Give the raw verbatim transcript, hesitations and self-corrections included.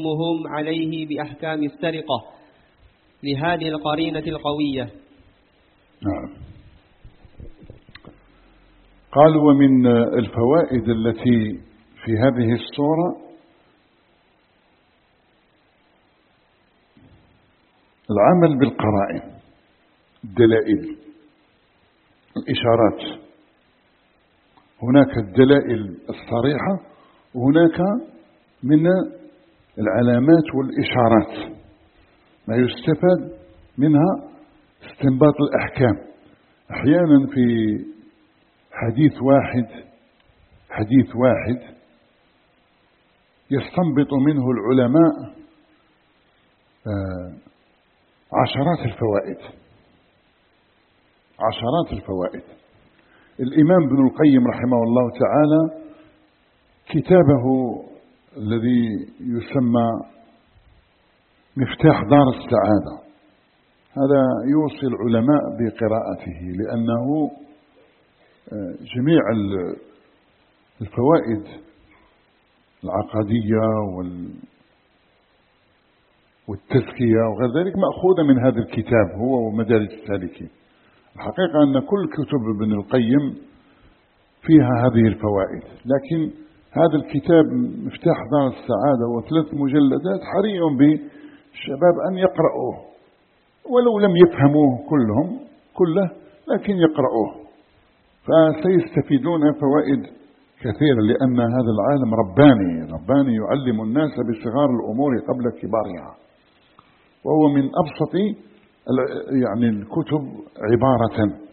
هم عليه بأحكام السرقة لهذه القرينة القوية. نعم. قال: ومن الفوائد التي في هذه الصورة العمل بالقرائن، الدلائل، الإشارات. هناك الدلائل الصريحة وهناك من العلامات والإشارات ما يستفاد منها استنباط الأحكام. أحيانا في حديث واحد حديث واحد يستنبط منه العلماء عشرات الفوائد عشرات الفوائد. الإمام ابن القيم رحمه الله تعالى كتابه الذي يسمى مفتاح دار السعادة هذا يوصي العلماء بقراءته، لأنه جميع الفوائد العقدية والتزكية وغير ذلك مأخوذة من هذا الكتاب هو ومدارج السالكين. الحقيقة أن كل كتب ابن القيم فيها هذه الفوائد، لكن هذا الكتاب مفتاح دار السعادة وثلاث مجلدات حري بالشباب أن يقرأوه، ولو لم يفهموه كلهم كله لكن يقرأوه، فسيستفيدون فوائد كثيرة، لأن هذا العالم رباني رباني يعلم الناس بصغار الأمور قبل كبارها، وهو من أبسط يعني الكتب عبارة.